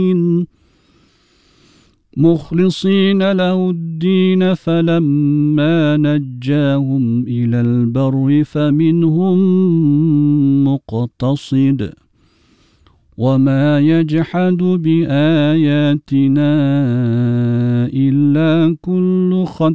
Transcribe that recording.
مخلصين له الدين فلما نجاهم إلى البر فمنهم مقتصد وما يجحد بآياتنا إلا كل